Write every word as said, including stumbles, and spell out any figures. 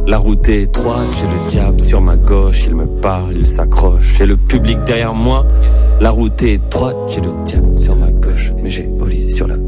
La route est étroite, j'ai le diable sur ma gauche, il me parle, il s'accroche. J'ai le public derrière moi, la route est étroite, j'ai le diable sur ma gauche, mais j'ai Oli sur la